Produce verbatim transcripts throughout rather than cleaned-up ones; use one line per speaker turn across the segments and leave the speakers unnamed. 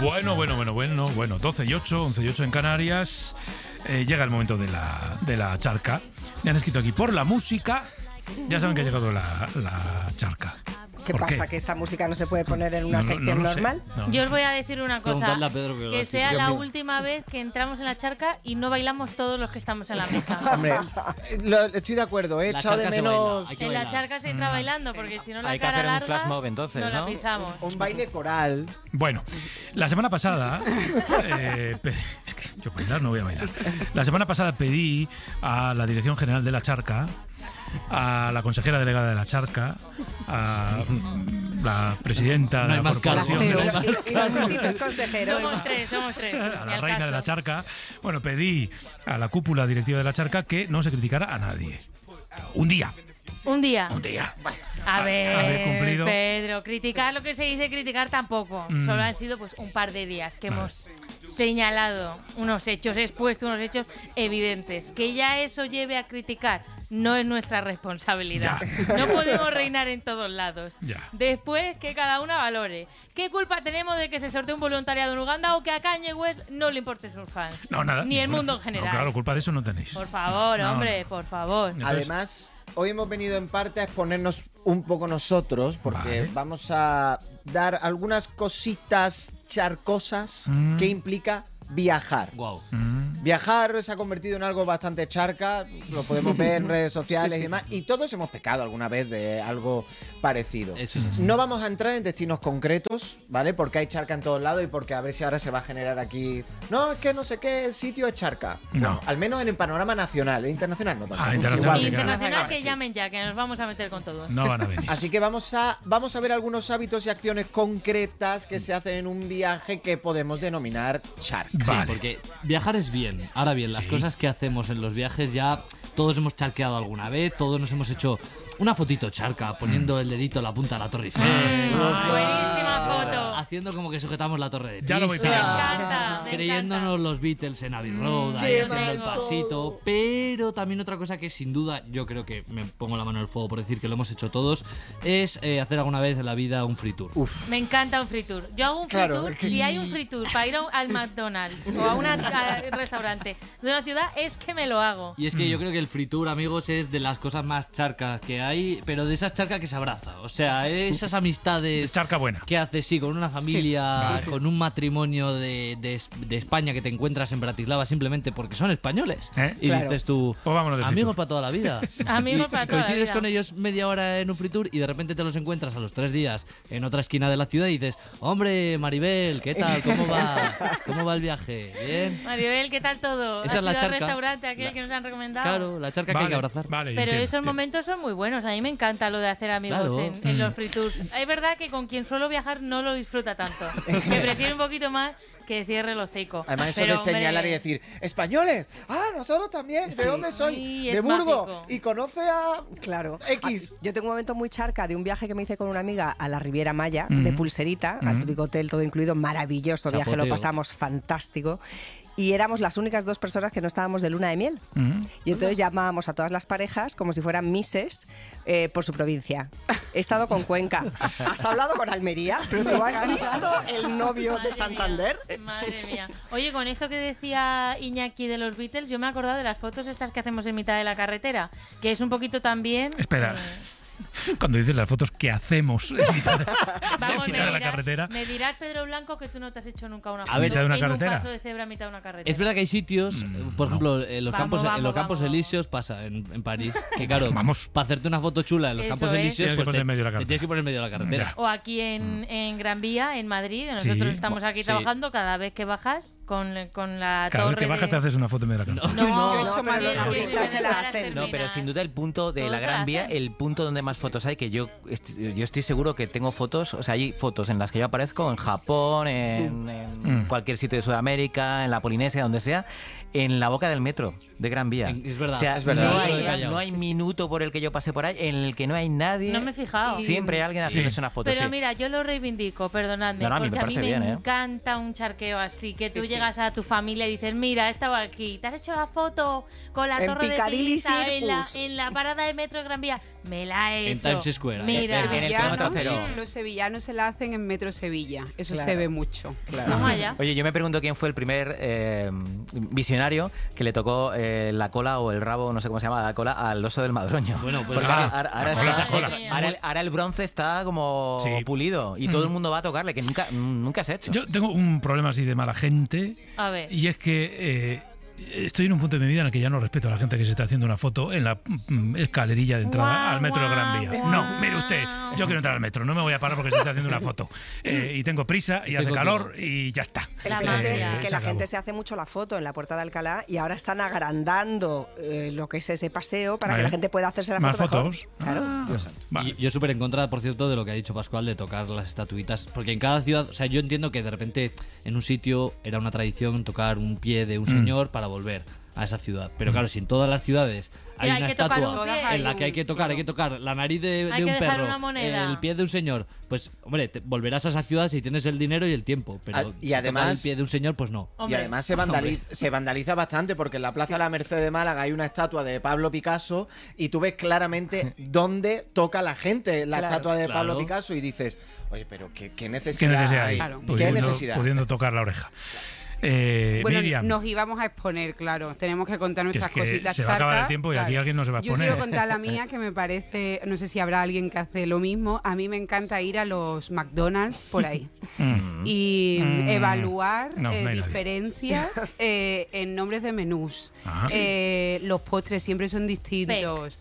Bueno, bueno, bueno, bueno, bueno, doce y ocho, once y ocho en Canarias. Eh, llega el momento de la, de la charca. Me han escrito aquí por la música. Ya saben que ha llegado la, la charca.
¿Qué pasa?
Qué?
¿Que esta música no se puede poner en una
No, no,
sección
no lo sé.
normal?
No, no
Yo os
sé.
voy a decir una cosa,
Preguntadle a Pedro que lo
que
hace.
sea
Dios
la
mío.
última vez que entramos en la charca y no bailamos todos los que estamos en la mesa.
Hombre, lo- estoy de acuerdo, he
La
echado de
charca se
menos
baila, hay que
En la
bailar.
charca se entra bailando, porque si no la
Hay que
cara
hacer un
larga
flash mob entonces,
no la
¿no?
pisamos.
un baile coral.
Bueno, la semana pasada, eh, pe- es que yo bailar no voy a bailar. La semana pasada pedí a la Dirección General de la Charca, a la consejera delegada de la Charca, a la presidenta
No
de
hay
la
más cargo,
corporación de
no hay
la-
más
Y los distintos consejeros.
Somos tres, somos tres.
a
ni
la
al
reina
caso.
de la Charca. Bueno, pedí a la cúpula directiva de la Charca que no se criticara a nadie. Un día,
Un día.
un día.
A ver,
haber cumplido.
Pedro, criticar lo que se dice criticar tampoco.
Mm.
Solo han sido pues un par de días que
Vale.
hemos señalado unos hechos, expuesto unos hechos evidentes. Que ya eso lleve a criticar no es nuestra responsabilidad.
Ya.
No podemos reinar en todos lados.
Ya.
Después que cada una valore. ¿Qué culpa tenemos de que se sortee un voluntariado en Uganda o que a Kanye West no le importen sus fans?
No, nada.
Ni el
Ninguna-
mundo en general.
No, claro, culpa de eso no tenéis.
Por favor,
No,
hombre,
no.
por favor.
Entonces-
Además, hoy hemos venido en parte a exponernos un poco nosotros, porque
Vale.
vamos a dar algunas cositas charcosas
Mm.
que implica viajar.
Guau.
Mm.
Viajar se ha convertido en algo bastante charca, lo podemos ver en redes sociales
Sí, sí.
y demás, y todos hemos pecado alguna vez de algo parecido.
Eso es así.
No vamos a entrar en destinos concretos, ¿vale? Porque hay charca en todos lados y porque a ver si ahora se va a generar aquí... No, es que no sé qué sitio es charca.
No.
Bueno, al menos en el panorama nacional, ¿eh? Internacional no tanto.
Ah, internacional,
Igual.
que
Internacional, que
Sí.
llamen ya, que nos vamos a meter con todos.
No van a venir.
Así que vamos a, vamos a ver algunos hábitos y acciones concretas que se hacen en un viaje que podemos denominar charca.
Sí,
Vale.
porque viajar es bien. Ahora bien, las
Sí.
cosas que hacemos en los viajes ya todos hemos charqueado alguna vez, todos nos hemos hecho una fotito charca poniendo el dedito en la punta de la Torre Eiffel.
Mm,
Uf,
buenísima foto.
Haciendo como que sujetamos la torre de
Ya lo voy
Pisa,
Me
pensando.
encanta, me
creyéndonos
encanta.
los Beatles en Abbey Road, ahí
qué
haciendo el
majo.
pasito. Pero también otra cosa que sin duda yo creo que me pongo la mano en el fuego por decir que lo hemos hecho todos es eh, hacer alguna vez en la vida un free tour.
Uf.
Me encanta un free tour. Yo hago un free
Claro,
tour.
es que-
Si hay un free tour para ir a un- al McDonald's o a un restaurante de una ciudad, es que me lo hago.
Y es que yo creo que el free tour, amigos, es de las cosas más charcas que hay, pero de esas charcas que se abraza. O sea, esas amistades
Charca buena.
que haces, sí, con una familia,
Vale.
con un matrimonio de, de, de España que te encuentras en Bratislava simplemente porque son españoles.
¿Eh?
Y
Claro.
dices tú,
Pues vámonos de free
amigos
tour.
para toda la vida.
Amigos
Y
para toda la
coincides
vida.
con ellos media hora en un free tour y de repente te los encuentras a los tres días en otra esquina de la ciudad y dices, hombre, Maribel, ¿qué tal? ¿Cómo va? ¿Cómo va el viaje? ¿Bien?
Maribel, ¿qué tal todo?
Esa
¿Has
es la
ido al
charca.
restaurante aquel
La-
que nos han recomendado?
Claro, la charca que hay que abrazar.
Vale,
Pero
entiendo,
esos
entiendo.
momentos son muy buenos. A mí me encanta lo de hacer amigos
Claro.
en, en los free tours. Es verdad que con quien suelo viajar no lo disfruta tanto. Que prefiere un poquito más que cierre el hocico.
Además, eso
Pero,
de señalar
hombre,
y decir, ¡españoles! ¡Ah, nosotros también! ¿De
Sí.
dónde soy?
Sí,
¡De
es
Burgos!
mágico.
Y conoce a...
Claro.
X.
Ah, Yo tengo un momento muy charca de un viaje que me hice con una amiga a la Riviera Maya,
Ujú.
de Pulserita, al
Ujú.
típico hotel, todo incluido, maravilloso viaje, lo
Chapoteo.
pasamos fantástico. Y éramos las únicas dos personas que no estábamos de luna de miel.
Mm.
Y entonces llamábamos a todas las parejas como si fueran mises eh, por su provincia. He estado con Cuenca. ¿Has hablado con Almería? ¿Pero tú has visto el novio
madre
de Santander?
mía, madre mía. Oye, con esto que decía Iñaki de los Beatles, yo me he acordado de las fotos estas que hacemos en mitad de la carretera, que es un poquito también...
Espera.
eh,
Cuando dices las fotos que hacemos en mitad de,
Vamos,
en
me
mitad de la
dirás,
carretera.
me dirás, Pedro Blanco, que tú no te has hecho nunca una
A
foto
ver,
¿mitad de una
en
carretera?
un paso de cebra a mitad de una carretera.
Es verdad que hay sitios,
Mm,
eh, por
no.
ejemplo, en los
Vamos,
campos, en
vamos,
los campos
vamos.
elíseos pasa en, en París, que claro,
Vamos.
para hacerte una foto chula en los
Eso
campos
es.
elíseos,
Tienes que
pues
poner
te,
en medio de la
te
carretera.
tienes que poner en medio de la carretera.
Ya.
O aquí en, en Gran Vía, en Madrid, nosotros
Sí.
estamos aquí
Sí.
trabajando, cada vez que bajas con, con la
Cada vez
torre
que bajas
de...
te haces una foto en medio de la carretera.
No,
No,
no, pero
sí,
los
sí,
turistas
sí,
se la
sí,
hacen.
sí,
No, pero sin duda el punto de
Todos
la
se la
Gran Vía,
hacen.
el punto donde más fotos hay, que yo, est- yo estoy seguro que tengo fotos, o sea, hay fotos en las que yo aparezco en Japón, en, en
Mm.
cualquier sitio de Sudamérica, en la Polinesia, donde sea, en la boca del metro de Gran Vía.
En- es verdad,
O sea,
es verdad.
no
Sí,
hay,
sí,
no hay
sí, sí.
minuto por el que yo pase por ahí en el que no hay nadie.
No me he fijado.
Siempre hay alguien
Sí.
haciéndose una foto.
Pero
sí.
mira, yo lo reivindico, perdonadme,
No, no, a mí me
porque a mí
parece
me
bien, ¿eh?
encanta un charqueo así, que tú
Sí, sí.
llegas a tu familia y dices, mira, he estado aquí, ¿te has hecho la foto con la
En
torre de
Piccadilly
Pisa en la,
Circus.
en la parada de metro de Gran Vía? Me la he
En
hecho.
Times Square, ahí.
Mira,
En el kilómetro cero.
Los sevillanos se la hacen en Metro Sevilla. Eso
Claro.
se ve mucho.
vamos allá.
Oye, yo me pregunto quién fue el primer eh, visionario que le tocó eh, la cola o el rabo, no sé cómo se llama, la cola al oso del Madroño.
Bueno, pues
Porque
Ah,
ahora, ahora
la cola,
está-
esa cola.
ahora el, ahora el bronce está como
Sí.
pulido y todo el mundo va a tocarle, que nunca, nunca se ha hecho.
Yo tengo un problema así de mala gente
A ver.
y es que eh, estoy en un punto de mi vida en el que ya no respeto a la gente que se está haciendo una foto en la mm, escalerilla de entrada
Guau,
al metro de Gran Vía.
guau,
No,
guau.
mire usted, yo quiero entrar al metro, no me voy a parar porque se está haciendo una foto. Eh, y tengo prisa y
Estoy
hace
contigo.
calor y ya está.
El
La
tema
magia.
de
Eh,
que
se
la
acabó.
gente se hace mucho la foto en la Puerta de Alcalá y ahora están agrandando eh, lo que es ese paseo para que
Vale.
la gente pueda hacerse la
Más
foto mejor.
fotos.
Claro.
Ah, vale.
Y yo súper en contra, por cierto, de lo que ha dicho Pascual de tocar las estatuitas, porque en cada ciudad, o sea, yo entiendo que de repente en un sitio era una tradición tocar un pie de un
Mm.
señor para volver a esa ciudad. Pero claro, si en todas las ciudades hay
hay
una
que tocar
estatua
un pie.
en la que hay que tocar, hay que tocar la nariz de,
Hay
de
que
un
dejar
perro,
una moneda.
el pie de un señor, pues hombre, te- volverás a esa ciudad si tienes el dinero y el tiempo, pero
Ah, y
si
además-
tocar el pie de un señor, pues no.
Y
Hombre.
además se vandaliza, se vandaliza bastante porque en la Plaza de la Merced de Málaga hay una estatua de Pablo Picasso y tú ves claramente dónde toca la gente la
Claro.
estatua de
Claro.
Pablo Picasso y dices, oye, pero ¿qué, qué
¿Qué
necesidad,
necesidad hay?
hay?
Claro.
¿Qué
Pudiendo,
necesidad?
pudiendo tocar la oreja. Eh,
Bueno,
Miriam,
nos íbamos a exponer, claro. Tenemos que contar
que es
nuestras
que
cositas
se va a acabar el
charcas,
tiempo y aquí
claro.
alguien no se va a
Yo
exponer.
quiero contar la mía, que me parece, no sé si habrá alguien que hace lo mismo. A mí me encanta ir a los McDonald's por ahí
Mm.
y
Mm.
evaluar
No, no
eh,
hay nadie.
diferencias eh, en nombres de menús.
Ajá.
Eh, los postres siempre son distintos.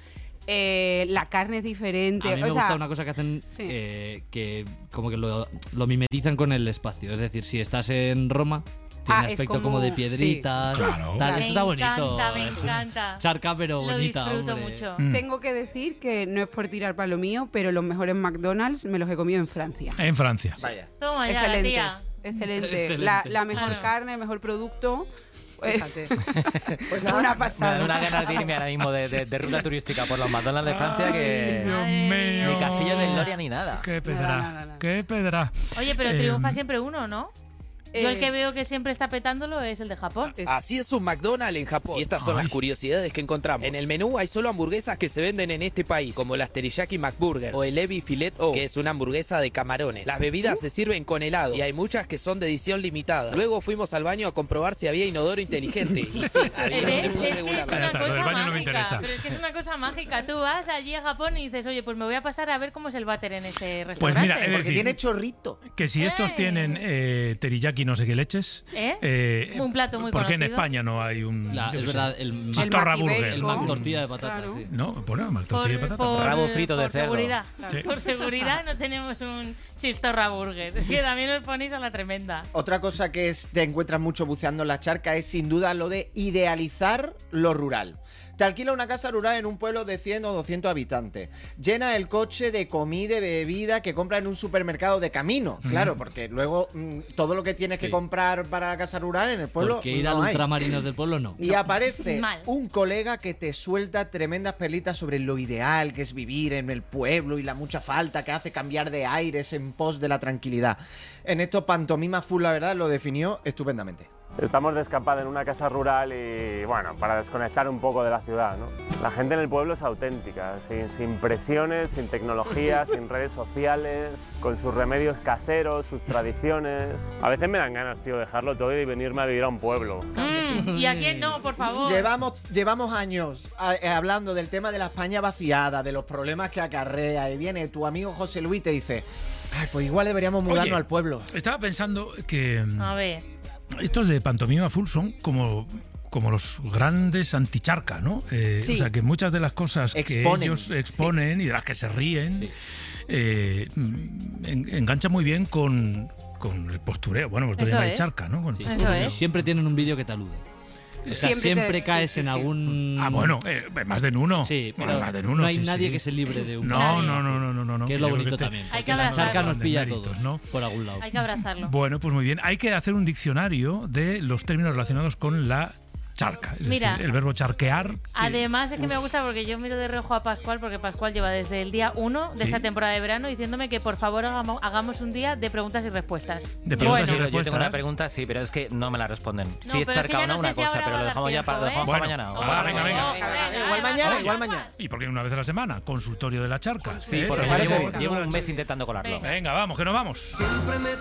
Eh, la carne es diferente.
A mí
o
me
sea,
gusta una cosa que hacen
sí.
eh, que como que lo, lo mimetizan con el espacio. Es decir, si estás en Roma, tiene
Ah, es
aspecto como,
como-
de
sí.
piedritas.
Claro.
Tal.
Me
Eso está bonito.
encanta, me
Eso es
encanta.
charca, pero
Lo
bonita.
disfruto
hombre.
mucho.
Mm.
Tengo que decir que no es por tirar para lo mío, pero los mejores McDonald's me los he comido en Francia.
En Francia.
Vaya.
Toma ya, la
Excelentes.
tía.
Excelente.
Excelente.
La, la mejor
Claro.
carne, el mejor producto. Eh,
Fíjate. Pues
una
Me da
pasada.
una ganas de irme ahora mismo de, de- de ruta turística por los McDonald's de Francia que
Dios
Madre
mío.
ni Castillo de Gloria ni nada.
Qué pedra,
Nada, nada, nada.
qué pedra.
Oye, pero
Eh,
triunfa siempre uno, ¿no? Yo el
Eh,
que veo que siempre está petándolo es el de Japón.
es-
Así es un McDonald's en Japón. Y estas son
Ay.
las curiosidades que encontramos. En el menú hay solo hamburguesas que se venden en este país, como las Teriyaki McBurger o el Ebi Filet O, que es una hamburguesa de camarones. Las bebidas se sirven con helado y hay muchas que son de edición limitada. Luego fuimos al baño a comprobar si había inodoro inteligente. Y sí, había
¿Ves?
uno
Es que es
regular.
Ya
una
está, lo del
cosa
baño no me
mágica.
interesa.
Pero es que es una cosa mágica. Tú vas allí a Japón y dices, oye, pues me voy a pasar a ver cómo es el váter en ese restaurante.
Pues mira, he de
Porque
decir
tiene chorrito.
que si estos
¡Eh!
tienen eh, teriyaki no sé qué leches,
¿Eh?
eh,
Un plato muy
¿por qué en
conocido.
España no hay un
La-
yo
es
qué sé,
verdad, el,
chistorra
Maki
burger?
el
Bacon.
Mac tortilla de patata,
Claro.
sí.
No, bueno, mal
Por,
tortilla de patata.
por-
Rabo frito de
por
cerdo.
seguridad.
Sí.
Por seguridad no tenemos un chistorra burger. Es que también os ponéis a la tremenda.
Otra cosa que es- te encuentras mucho buceando en la charca es sin duda lo de idealizar lo rural. Te alquila una casa rural en un pueblo de cien o doscientos habitantes. Llena el coche de comida y bebida que compra en un supermercado de camino. Claro, porque luego mm, todo lo que tienes que
Sí.
comprar para la casa rural en el pueblo
Porque ir
no
al
hay.
ultramarinos del pueblo no.
Y aparece
Mal.
un colega que te suelta tremendas perlitas sobre lo ideal que es vivir en el pueblo y la mucha falta que hace cambiar de aires en pos de la tranquilidad. En esto Pantomima Full, la verdad, lo definió estupendamente.
Estamos de escapada en una casa rural y, bueno, para desconectar un poco de la ciudad, ¿no? La gente en el pueblo es auténtica, sin, sin presiones, sin tecnología, sin redes sociales, con sus remedios caseros, sus tradiciones. A veces me dan ganas, tío, dejarlo todo y venirme a vivir a un pueblo.
Mm, ¿Y a quién no, por favor?
Llevamos, llevamos años a- eh, hablando del tema de la España vaciada, de los problemas que acarrea, y viene tu amigo José Luis y te dice, ay, pues igual deberíamos mudarnos
Oye,
al pueblo.
Estaba pensando que mm,
A ver.
estos de Pantomima Full son como, como los grandes anticharca, ¿no? Eh,
Sí.
O sea, que muchas de las cosas
Exponen.
que ellos exponen y de las que se ríen eh, mm, en- enganchan muy bien con, con el postureo. Bueno, vosotros
Eso
llamáis
es.
charca, ¿no? Con-
Sí.
Eso
Y
es.
siempre tienen un vídeo que te alude. O sea,
Siempre
siempre,
te-
caes
sí, sí,
en
sí.
algún...
Ah, bueno, eh, más de en uno.
Sí,
Bueno,
pero
más de en uno,
no hay
sí,
nadie
sí.
que se libre de un...
No,
Pantomima
no, no,
Full,
no, no, no, no.
Que es
que
lo
yo creo
bonito
este-
también.
Hay que
Porque la
abrazarlo.
charca nos
De
pilla a
méritos,
todos,
¿no?
por algún lado.
Hay que abrazarlo.
Bueno, pues muy bien. Hay que hacer un diccionario de los términos relacionados con la charca. Es
Mira,
decir, el verbo charquear.
Además es que me gusta porque yo miro de reojo a Pascual, porque Pascual lleva desde el día uno de
Sí.
esta temporada de verano diciéndome que por favor hagamos, hagamos un día de preguntas y respuestas.
De
Yo,
preguntas
Bueno,
y
yo
respuestas.
tengo una pregunta, sí, pero es que no me la responden.
No,
sí, es
pero es que
charca
ya
o no
no
una
sé si
cosa,
ahora
pero
va
lo
a dar
dejamos ya para, lo
tiempo,
dejamos
¿eh?
para
Bueno,
mañana.
va,
O para
venga,
mañana.
venga.
Venga,
venga,
igual mañana,
vamos.
igual mañana.
¿Y por qué una vez a la semana? Consultorio de la charca.
Sí,
¿eh?
porque
parece
llevo,
bien.
llevo un mes intentando colarlo.
Venga.
Venga, vamos, que nos vamos.